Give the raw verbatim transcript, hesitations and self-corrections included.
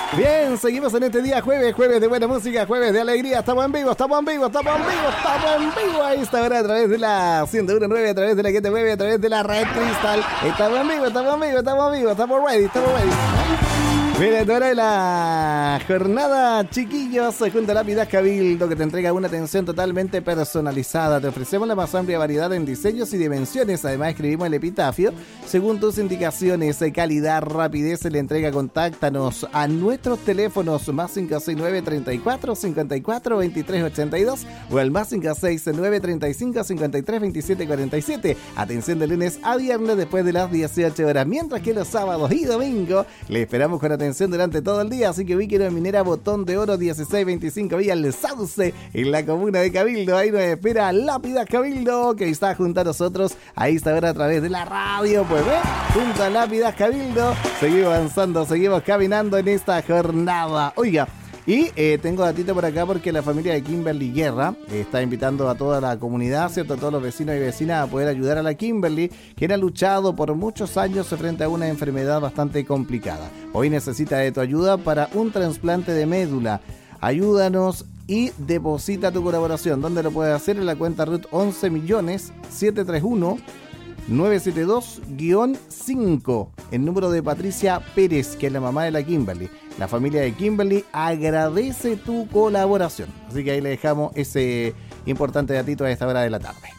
Bien, seguimos en este día jueves, jueves de buena música, jueves de alegría. Estamos en vivo, estamos en vivo, estamos en vivo, estamos en vivo a esta hora a través de la ciento uno punto nueve, a través de la que te mueve, a través de la red Cristal. Estamos en vivo, estamos en vivo, estamos en vivo, estamos ready, estamos ready. Mira, esta hora de la jornada, chiquillos, junto a Lápidas Cabildo, que te entrega una atención totalmente personalizada. Te ofrecemos la más amplia variedad en diseños y dimensiones. Además, escribimos el epitafio según tus indicaciones, calidad, rapidez en la entrega. Contáctanos a nuestros teléfonos más cinco seis nueve, treinta y cuatro, cincuenta y cuatro, veintitrés ochenta y dos o al más cinco seis nueve, treinta y cinco, cincuenta y tres, veintisiete cuarenta y siete. Atención de lunes a viernes después de las dieciocho horas, mientras que los sábados y domingos le esperamos con atención durante todo el día. Así que ubíquenos en Minera Botón de Oro dieciséis veinticinco Villa El Sauce, en la comuna de Cabildo. Ahí nos espera Lápidas Cabildo, que está junto a nosotros ahí está ahora a través de la radio. Pues ve, junto a Lápidas Cabildo seguimos avanzando, seguimos caminando en esta jornada. Oiga, y eh, tengo datito por acá porque la familia de Kimberly Guerra eh, está invitando a toda la comunidad, ¿cierto? A todos los vecinos y vecinas a poder ayudar a la Kimberly, quien ha luchado por muchos años frente a una enfermedad bastante complicada. Hoy necesita de tu ayuda para un trasplante de médula. Ayúdanos y deposita tu colaboración. ¿Dónde lo puedes hacer? En la cuenta R U T once millones setecientos treinta y uno nueve siete dos cinco, el número de Patricia Pérez, que es la mamá de la Kimberly. La familia de Kimberly agradece tu colaboración. Así que ahí le dejamos ese importante datito a esta hora de la tarde.